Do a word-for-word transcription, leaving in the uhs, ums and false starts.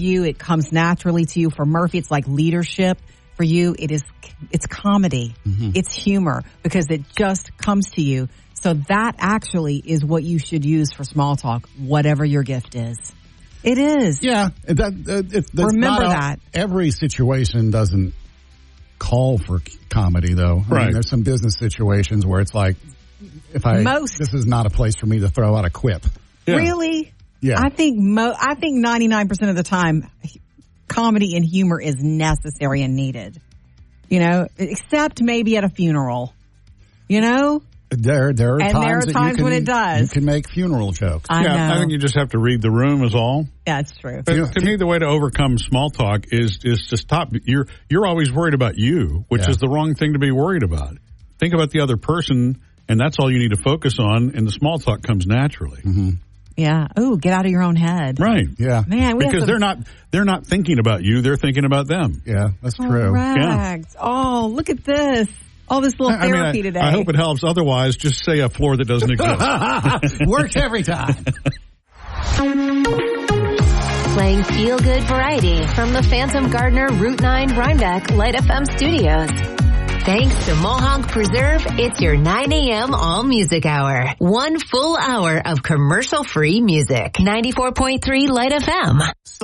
you. It comes naturally to you. For Murphy, it's like leadership. For you, it is, it's comedy. Mm-hmm. It's humor because it just comes to you. So that actually is what you should use for small talk, whatever your gift is. It is. Yeah. That, uh, it, that's Remember not that. A, every situation doesn't call for comedy, though. I Right. mean, there's some business situations where it's like, if I, Most. this is not a place for me to throw out a quip. Yeah. Really? Yeah. I think mo- I think ninety-nine percent of the time, comedy and humor is necessary and needed. You know, except maybe at a funeral. You know? There, there are And times, there are that times you can, when it does. You can make funeral jokes. I yeah, know. I think you just have to read the room is all. Yeah, it's true. But to me, the way to overcome small talk is is to stop. You're you're always worried about you, which Yeah. is the wrong thing to be worried about. Think about the other person, and that's all you need to focus on, and the small talk comes naturally. Mm-hmm. Yeah. Ooh, get out of your own head. Right. Yeah. Man, we Because have to, they're not they're not thinking about you, they're thinking about them. Yeah, that's true. Correct. Oh, look at this. All this little I mean, therapy I, today. I hope it helps. Otherwise, just say a floor that doesn't exist. Works every time. Playing feel-good variety from the Phantom Gardener Route nine Rhinebeck Light F M studios. Thanks to Mohonk Preserve, it's your nine a.m. All Music Hour. One full hour of commercial-free music. ninety-four point three Light F M.